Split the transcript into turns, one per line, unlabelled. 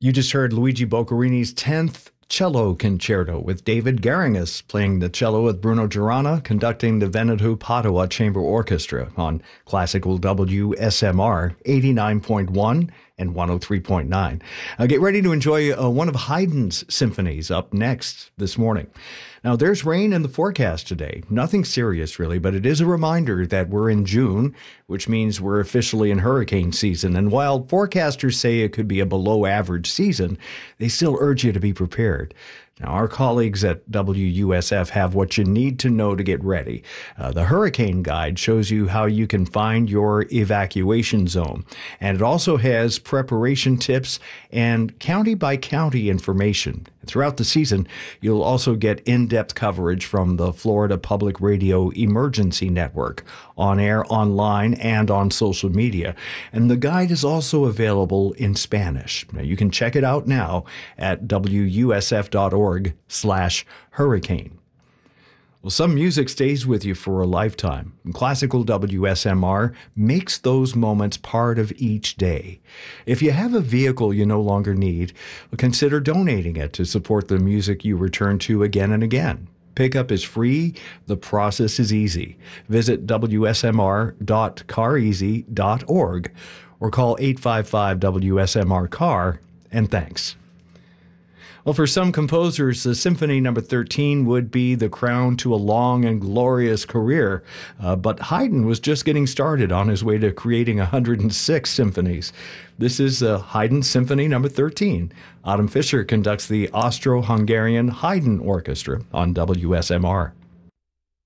You just heard Luigi Boccherini's 10th Cello Concerto with David Garringas playing the cello with Bruno Girana, conducting the Veneto Padua Chamber Orchestra on Classical WSMR 89.1 and 103.9. Get ready to enjoy one of Haydn's symphonies up next this morning. Now, there's rain in the forecast today. Nothing serious, really, but it is a reminder that we're in June, which means we're officially in hurricane season. And while forecasters say it could be a below-average season, they still urge you to be prepared. Now, our colleagues at WUSF have what you need to know to get ready. The Hurricane Guide shows you how you can find your evacuation zone. And it also has preparation tips and county-by-county information. Throughout the season, you'll also get in-depth coverage from the Florida Public Radio Emergency Network, on air, online, and on social media. And the guide is also available in Spanish. Now, you can check it out now at wusf.org/hurricane. Well, some music stays with you for a lifetime. Classical WSMR makes those moments part of each day. If you have a vehicle you no longer need, consider donating it to support the music you return to again and again. Pickup is free. The process is easy. Visit wsmr.careasy.org or call 855-WSMR-CAR, and thanks. Well, for some composers, the Symphony No. 13 would be the crown to a long and glorious career. But Haydn was just getting started on his way to creating 106 symphonies. This is Haydn Symphony No. 13. Autumn Fisher conducts the Austro-Hungarian Haydn Orchestra on WSMR.